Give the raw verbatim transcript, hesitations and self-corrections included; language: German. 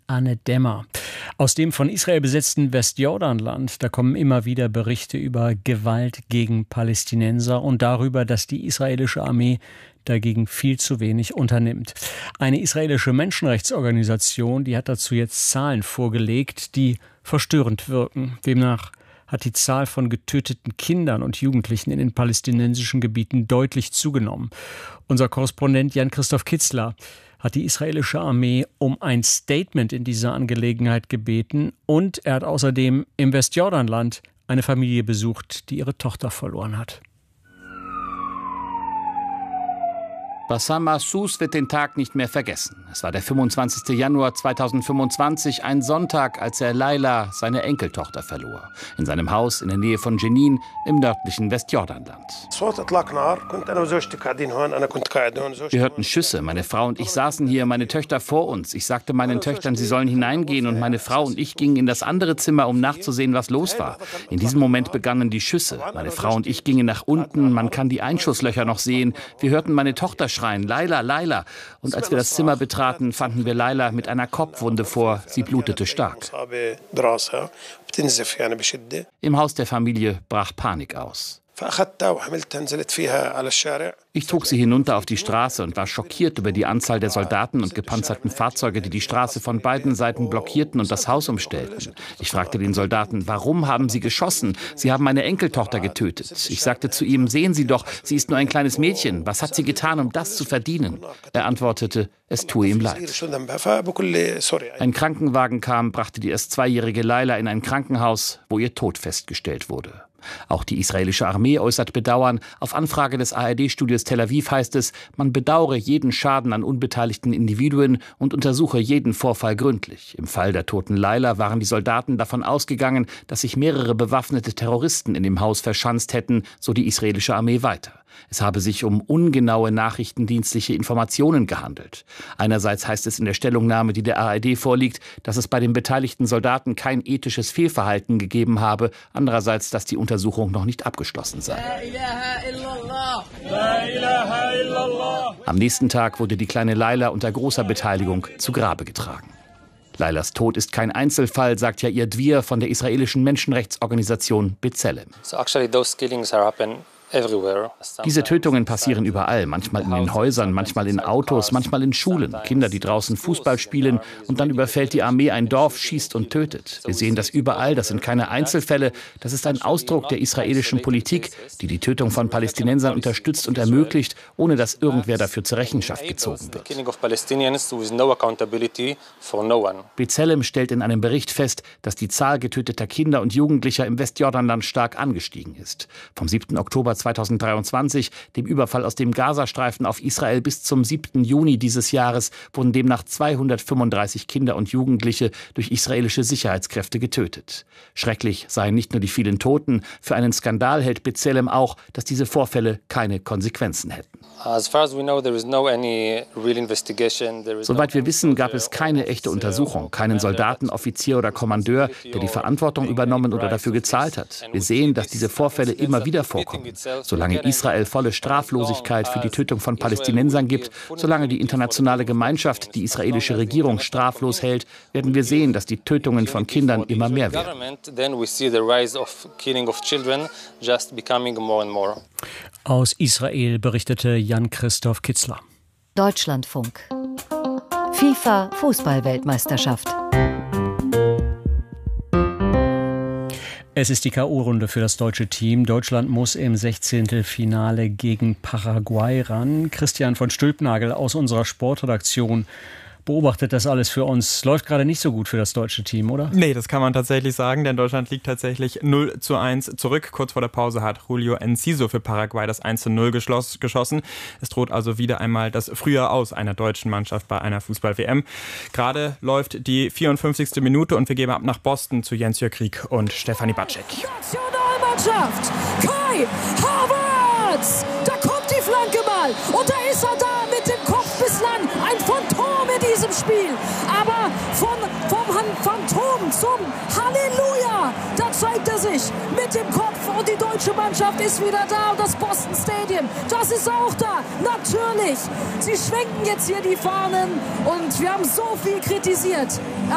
Anne Dämmer. Aus dem von Israel besetzten Westjordanland, da kommen immer wieder Berichte über Gewalt gegen Palästinenser und darüber, dass die israelische Armee dagegen viel zu wenig unternimmt. Eine israelische Menschenrechtsorganisation, die hat dazu jetzt Zahlen vorgelegt, die verstörend wirken. Demnach hat die Zahl von getöteten Kindern und Jugendlichen in den palästinensischen Gebieten deutlich zugenommen. Unser Korrespondent Jan-Christoph Kitzler hat die israelische Armee um ein Statement in dieser Angelegenheit gebeten und er hat außerdem im Westjordanland eine Familie besucht, die ihre Tochter verloren hat. Bassam Mahsous wird den Tag nicht mehr vergessen. Es war der fünfundzwanzigste Januar zweitausendfünfundzwanzig, ein Sonntag, als er Laila, seine Enkeltochter, verlor. In seinem Haus in der Nähe von Jenin im nördlichen Westjordanland. Wir hörten Schüsse. Meine Frau und ich saßen hier, meine Töchter vor uns. Ich sagte meinen Töchtern, sie sollen hineingehen und meine Frau und ich gingen in das andere Zimmer, um nachzusehen, was los war. In diesem Moment begannen die Schüsse. Meine Frau und ich gingen nach unten. Man kann die Einschusslöcher noch sehen. Wir hörten meine Tochter schreien, Laila, Laila. Und als wir das Zimmer betraten, fanden wir Laila mit einer Kopfwunde vor. Sie blutete stark. Im Haus der Familie brach Panik aus. Ich trug sie hinunter auf die Straße und war schockiert über die Anzahl der Soldaten und gepanzerten Fahrzeuge, die die Straße von beiden Seiten blockierten und das Haus umstellten. Ich fragte den Soldaten, warum haben sie geschossen? Sie haben meine Enkeltochter getötet. Ich sagte zu ihm, sehen Sie doch, sie ist nur ein kleines Mädchen. Was hat sie getan, um das zu verdienen? Er antwortete, es tue ihm leid. Ein Krankenwagen kam, brachte die erst zweijährige Laila in ein Krankenhaus, wo ihr Tod festgestellt wurde. Auch die israelische Armee äußert Bedauern. Auf Anfrage des A R D-Studios Tel Aviv heißt es, man bedauere jeden Schaden an unbeteiligten Individuen und untersuche jeden Vorfall gründlich. Im Fall der toten Laila waren die Soldaten davon ausgegangen, dass sich mehrere bewaffnete Terroristen in dem Haus verschanzt hätten, so die israelische Armee weiter. Es habe sich um ungenaue nachrichtendienstliche Informationen gehandelt. Einerseits heißt es in der Stellungnahme, die der A R D vorliegt, dass es bei den beteiligten Soldaten kein ethisches Fehlverhalten gegeben habe. Andererseits, dass die Untersuchung noch nicht abgeschlossen sei. Am nächsten Tag wurde die kleine Laila unter großer Beteiligung zu Grabe getragen. Lailas Tod ist kein Einzelfall, sagt Yair Dvir von der israelischen Menschenrechtsorganisation B'Tselem. So actually those killings are happening everywhere. Diese Tötungen passieren überall, manchmal in den Häusern, manchmal in Autos, manchmal in Schulen. Kinder, die draußen Fußball spielen und dann überfällt die Armee ein Dorf, schießt und tötet. Wir sehen das überall, das sind keine Einzelfälle. Das ist ein Ausdruck der israelischen Politik, die die Tötung von Palästinensern unterstützt und ermöglicht, ohne dass irgendwer dafür zur Rechenschaft gezogen wird. B'Tselem stellt in einem Bericht fest, dass die Zahl getöteter Kinder und Jugendlicher im Westjordanland stark angestiegen ist. Vom siebten Oktober zweitausenddreiundzwanzig, dem Überfall aus dem Gazastreifen auf Israel, bis zum siebten Juni dieses Jahres wurden demnach zweihundertfünfunddreißig Kinder und Jugendliche durch israelische Sicherheitskräfte getötet. Schrecklich seien nicht nur die vielen Toten, für einen Skandal hält B'Tselem auch, dass diese Vorfälle keine Konsequenzen hätten. Soweit wir wissen, gab es keine echte Untersuchung, keinen Soldaten, Offizier oder Kommandeur, der die Verantwortung übernommen oder dafür gezahlt hat. Wir sehen, dass diese Vorfälle immer wieder vorkommen. Solange Israel volle Straflosigkeit für die Tötung von Palästinensern gibt, solange die internationale Gemeinschaft die israelische Regierung straflos hält, werden wir sehen, dass die Tötungen von Kindern immer mehr werden. Aus Israel berichtete Jan-Christoph Kitzler. Deutschlandfunk. FIFA Fußball-Weltmeisterschaft. Es ist die K O-Runde für das deutsche Team. Deutschland muss im Sechzehntelfinale gegen Paraguay ran. Christian von Stülpnagel aus unserer Sportredaktion beobachtet das alles für uns. Läuft gerade nicht so gut für das deutsche Team, oder? Nee, das kann man tatsächlich sagen, denn Deutschland liegt tatsächlich null zu eins zurück. Kurz vor der Pause hat Julio Enciso für Paraguay das eins zu null geschloss, geschossen. Es droht also wieder einmal das Frühjahr aus einer deutschen Mannschaft bei einer Fußball-W M. Gerade läuft die vierundfünfzigste Minute und wir gehen ab nach Boston zu Jens-Jörg Krieg und Stefanie Batschek. Nationalmannschaft, Kai Havertz, da kommt die Flanke mal und da ist er da mit dem Kopf bislang, ein Phantom in diesem Spiel, aber von, vom Phantom zum Halleluja, da zeigt er sich mit dem Kopf und die deutsche Mannschaft ist wieder da und das Boston Stadium, das ist auch da, natürlich, sie schwenken jetzt hier die Fahnen und wir haben so viel kritisiert.